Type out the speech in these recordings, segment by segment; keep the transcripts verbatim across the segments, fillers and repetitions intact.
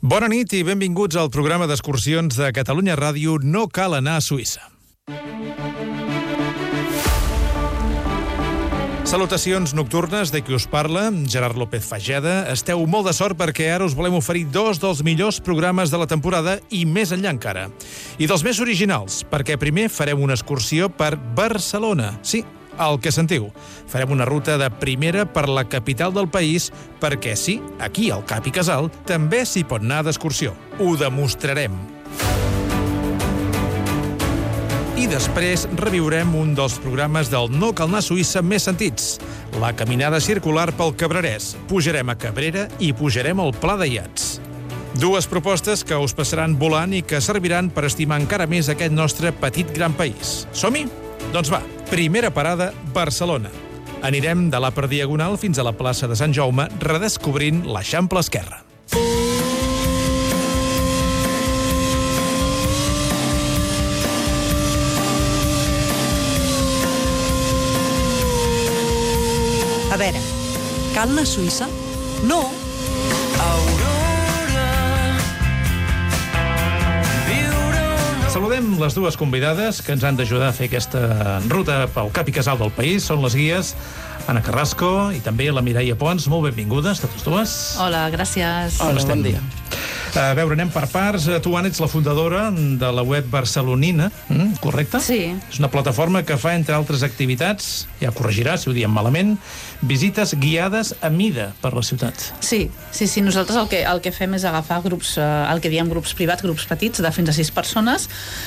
Bona nit i benvinguts al programa d'excursions de Catalunya Ràdio No cal anar a Suïssa. Salutacions nocturnes de qui us parla, Gerard López Fageda. Esteu molt de sort perquè ara us volem oferir dos dels millors programes de la temporada i més enllà encara. I dels més originals, perquè primer farem una excursió per Barcelona. Sí, el que sentiu. Farem una ruta de primera per la capital del país perquè sí, aquí al Cap i Casal també s'hi pot anar d'excursió. Ho demostrarem. I després reviurem un dels programes del No cal anar a Suïssa més sentits, la caminada circular pel Cabrerès. Pujarem a Cabrera i pujarem al Pla de Iats. Dues propostes que us passaran volant i que serviran per estimar encara més aquest nostre petit gran país. Som-hi? Doncs va, primera parada, Barcelona. Anirem de l'Upper Diagonal fins a la plaça de Sant Jaume, redescobrint l'Eixample Esquerre. A veure, cal anar a Suïssa? No. Saludem les dues convidades que ens han d'ajudar a fer aquesta ruta pel Cap i Casal del país. Són les guies Anna Carrasco i també la Mireia Pons. Molt benvingudes, totes dues. Hola, gràcies. Hola, bon dia. A veure, anem per parts. Tu, Anna, ets la fundadora de la web barcelonina, mm, correcte? Sí. És una plataforma que fa, entre altres activitats, ja corregirà si ho diem malament, visites guiades a mida per la ciutat. Sí, sí, sí. Nosaltres el que, el que fem és agafar grups, eh, el que diem grups privats, grups petits, de fins a sis persones,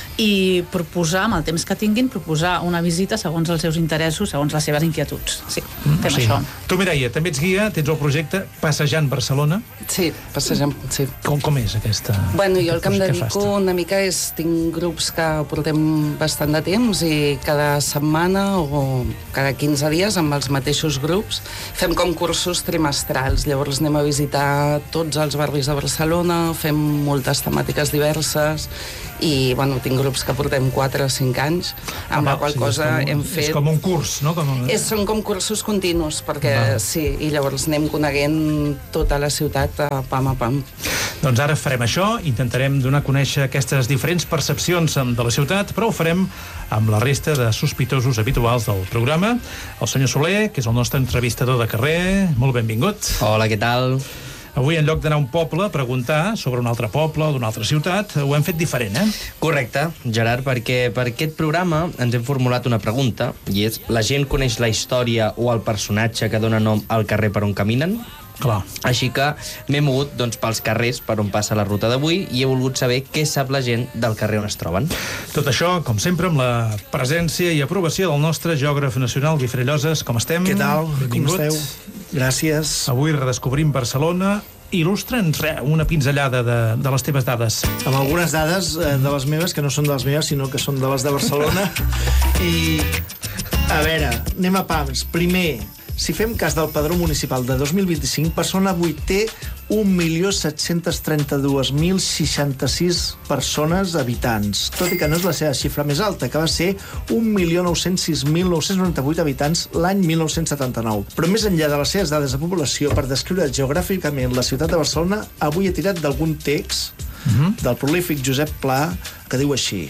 i proposar, amb el temps que tinguin, proposar una visita segons els seus interessos, segons les seves inquietuds. Sí, mm, fem sí. això. Tu, Mireia, també ets guia, tens el projecte Passejant Barcelona. Sí, passejant, sí. Com, com és aquesta? Bueno, jo el que em Què dedico fas tu? una mica és... Tinc grups que portem bastant de temps i cada setmana o cada quinze dies amb els mateixos grups fem com cursos trimestrals. Llavors anem a visitar tots els barris de Barcelona, fem moltes temàtiques diverses i, bueno, tinc grups que portem quatre o cinc anys, amb ah, la qual sí, cosa com, hem fet... És com un curs, no? Com... És, són com cursos continus, perquè va. sí, i llavors anem coneguent tota la ciutat a pam a pam. Doncs ara farem això, intentarem donar a conèixer aquestes diferents percepcions de la ciutat, però ho farem amb la resta de sospitosos habituals del programa. El senyor Soler, que és el nostre entrevistador de carrer, molt benvingut. Hola, què tal? Avui, en lloc d'anar a un poble a preguntar sobre un altre poble o d'una altra ciutat, ho hem fet diferent, eh? Correcte, Gerard, perquè per aquest programa ens hem formulat una pregunta, i és: la gent coneix la història o el personatge que dona nom al carrer per on caminen? Clar. Així que m'he mogut doncs, pels carrers per on passa la ruta d'avui i he volgut saber què sap la gent del carrer on es troben. Tot això, com sempre, amb la presència i aprovació del nostre geògraf nacional, Guifré Lloses. Com estem? Què tal? Benvingut. Com esteu? Gràcies. Avui redescobrim Barcelona. Il·lustra'ns res, una pinzellada de, de les teves dades. Amb algunes dades eh, de les meves, que no són de les meves, sinó que són de les de Barcelona. I, a veure, anem a pams. Primer, si fem cas del padró municipal de dos mil vint-i-cinc, Barcelona avui té un milió set-cents trenta-dos mil seixanta-sis persones habitants, tot i que no és la seva xifra més alta, que va ser un milió nou-cents sis mil nou-cents noranta-vuit habitants l'any mil nou-cents setanta-nou. Però més enllà de les seves dades de població, per descriure geogràficament la ciutat de Barcelona, avui he tirat d'algun text uh-huh. del prolífic Josep Pla, que diu així.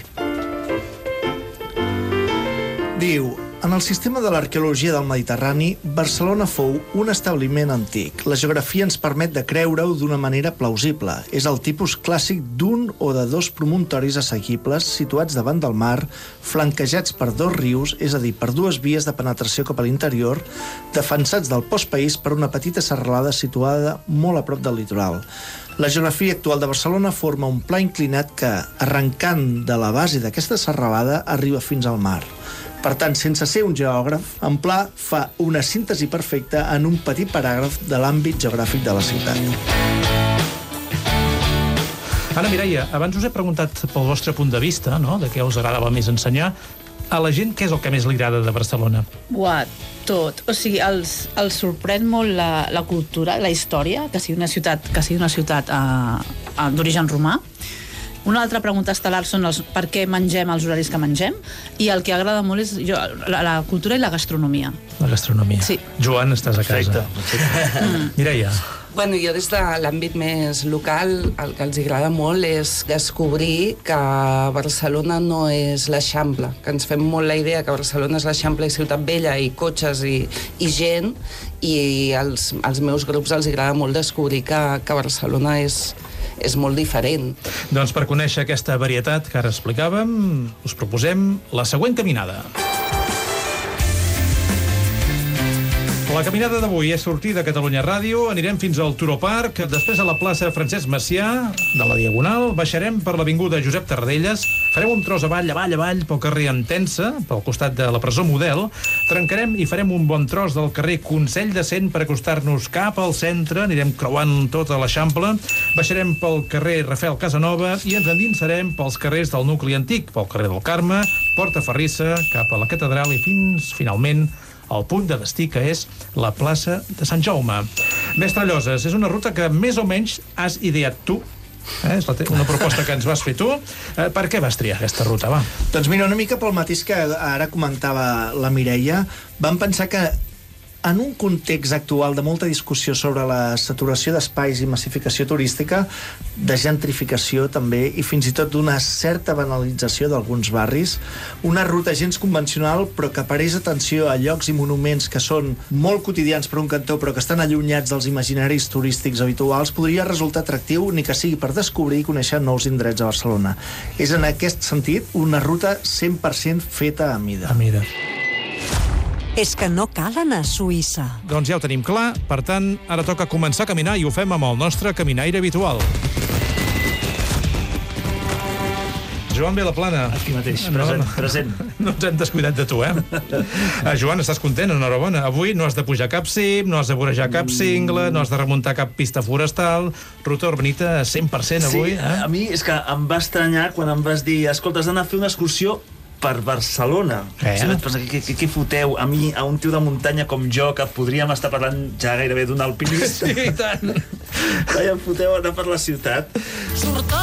Diu: en el sistema de l'arqueologia del Mediterrani, Barcelona fou un establiment antic. La geografia ens permet de creure-ho d'una manera plausible. És el tipus clàssic d'un o de dos promontoris assequibles situats davant del mar, flanquejats per dos rius, és a dir, per dues vies de penetració cap a l'interior, defensats del postpaís per una petita serralada situada molt a prop del litoral. La geografia actual de Barcelona forma un pla inclinat que, arrencant de la base d'aquesta serralada, arriba fins al mar. Per tant, sense ser un geògraf, en Pla fa una síntesi perfecta en un petit paràgraf de l'àmbit geogràfic de la ciutat. Anna, Mireia, abans us he preguntat pel vostre punt de vista, no?, de què us agradava més ensenyar. A la gent, què és el que més li agrada de Barcelona? Uah, tot. O sigui, els, els sorprèn molt la, la cultura, la història, que sigui una ciutat, que sigui una ciutat uh, uh, d'origen romà, Una altra pregunta estel·lar són els per què mengem els horaris que mengem, i el que agrada molt és jo, la, la cultura i la gastronomia. La gastronomia. Sí. Joan, estàs a casa. Mm. Mireia. Bueno, jo des de l'àmbit més local el que els agrada molt és descobrir que Barcelona no és l'Eixample, que ens fem molt la idea que Barcelona és l'Eixample i ciutat vella i cotxes i, i gent, i als, als meus grups els agrada molt descobrir que, que Barcelona és, és molt diferent. Doncs per conèixer aquesta varietat que ara explicàvem, us proposem la següent caminada. La caminada d'avui és sortir de Catalunya Ràdio, anirem fins al Turó Park, després a la plaça Francesc Macià, de la Diagonal, baixarem per l'avinguda Josep Tarradellas, farem un tros avall, avall, avall, pel carrer Entença, pel costat de la presó Model, trencarem i farem un bon tros del carrer Consell de Cent per acostar-nos cap al centre, anirem creuant tota l'Eixample, baixarem pel carrer Rafael Casanova i ens endinsarem pels carrers del nucli antic, pel carrer del Carme, Porta Ferrissa, cap a la catedral i fins, finalment, el punt de destí, que és la plaça de Sant Jaume. Mestre Lloses, és una ruta que més o menys has ideat tu, eh? És una proposta que ens vas fer tu. Eh, per què vas triar aquesta ruta, va? Doncs mira, una mica pel mateix que ara comentava la Mireia, vam pensar que en un context actual de molta discussió sobre la saturació d'espais i massificació turística, de gentrificació també, i fins i tot d'una certa banalització d'alguns barris, una ruta gens convencional però que pareix atenció a llocs i monuments que són molt quotidians per un cantó però que estan allunyats dels imaginaris turístics habituals podria resultar atractiu, ni que sigui per descobrir i conèixer nous indrets a Barcelona. És en aquest sentit una ruta cent per cent feta a mida. A mida. És que no cal anar a Suïssa. Doncs ja ho tenim clar, per tant, ara toca començar a caminar i ho fem amb el nostre caminaire habitual. Joan Vilaplana. Aquí mateix, present, no, present. No ens hem descuidat de tu, eh? Ah, Joan, estàs content? Enhorabona. Avui no has de pujar cap cim, no has de vorejar cap cingle, no has de remuntar cap pista forestal, ruta urbanita cent per cent avui. Sí, eh? a mi és que em va estranyar quan em vas dir, escolta, has d'anar a fer una excursió per Barcelona. Eh? Sí, vaig pensar, què, què, què foteu a mi, a un tio de muntanya com jo, que podríem estar parlant ja gairebé d'un alpinista? Sí, i tant. Vaja, em foteu anar per la ciutat.